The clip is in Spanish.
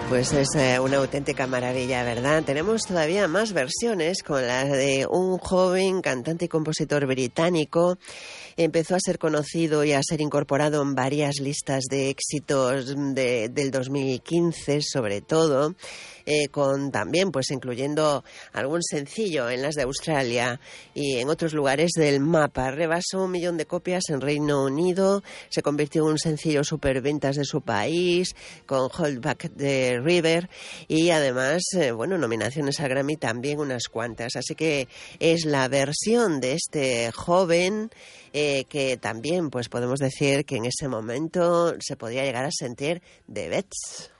Pues es una auténtica maravilla, ¿verdad? Tenemos todavía más versiones con la de un joven cantante y compositor británico. Empezó a ser conocido y a ser incorporado en varias listas de éxitos del 2015, sobre todo, con también, pues incluyendo algún sencillo en las de Australia y en otros lugares del mapa. Rebasó 1 millón de copias en Reino Unido, se convirtió en un sencillo superventas de su país, con Hold Back the River, y además, nominaciones al Grammy también unas cuantas. Así que es la versión de este joven que también pues podemos decir que en ese momento se podía llegar a sentir de Betts.